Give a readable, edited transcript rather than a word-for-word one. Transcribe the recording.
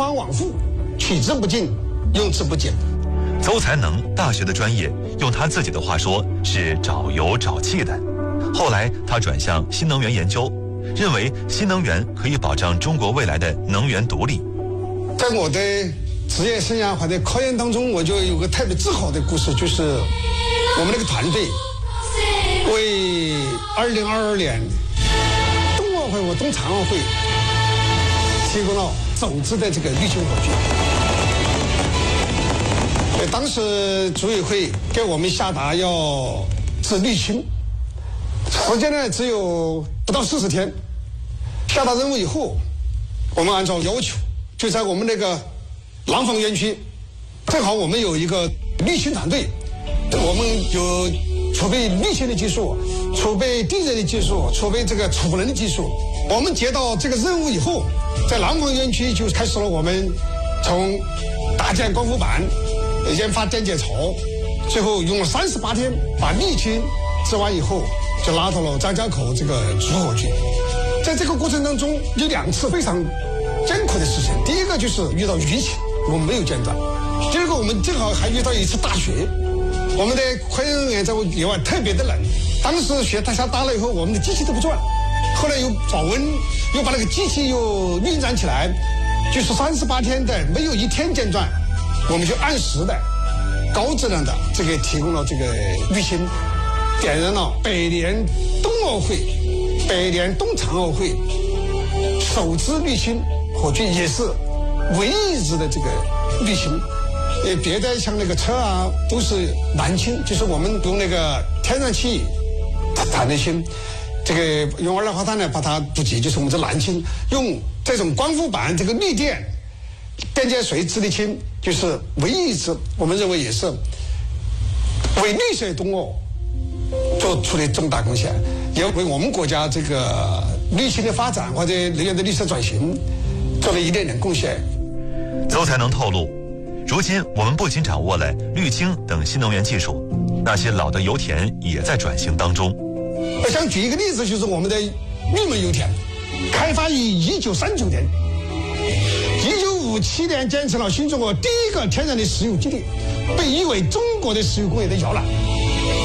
环往复，取之不尽，用之不竭。 邹才能大学的专业，用他自己的话说是找油找气的。后来他转向新能源研究，认为新能源可以保障中国未来的能源独立。 在我的职业生涯或者科研当中，我就有个特别自豪的故事，就是我们那个团队为2022年冬奥会和冬残奥会提供了走资的这个滤芯火炬。当时组委会给我们下达要制滤芯，时间呢只有不到40天。下达任务以后，我们按照要求，就在我们那个廊坊园区，正好我们有一个滤芯团队，我们有储备滤芯的技术，储备地热的技术，储备这个储能的技术。我们接到这个任务以后，在廊坊园区就开始了我们从搭建光伏板、研发电解槽，最后用了38天把沥青制完以后，就拉到了张家口这个主火炬。在这个过程当中，有2次非常艰苦的事情。第一个就是遇到雨情，我们没有间断；第二个，我们正好还遇到一次大雪，我们的科研人员在野外特别的冷。当时雪太下大了以后，我们的机器都不转，后来又保温，又把那个机器又运转起来，就是38天的没有一天间断，我们就按时的高质量的这个提供了这个滤芯，点燃了北联冬奥会、北联冬残奥会首支滤芯火炬，也是唯一一支的这个滤芯。别的像那个车啊都是燃氢，就是我们用那个天然气产的氢，这个用二氧化碳呢把它不及，就是我们这燃氢，用这种光伏板这个绿电电解水制的氢，就是唯一一支，我们认为也是为绿色冬奥做出了重大贡献，也为我们国家这个绿氢的发展或者能源的绿色转型做了一点点贡献。 邹才能透露，如今我们不仅掌握了滤氢等新能源技术，那些老的油田也在转型当中。 我想举一个例子，就是我们的玉门油田，开发于1939年，1957年建成了新中国第一个天然的石油基地，被誉为中国的石油工业的摇篮。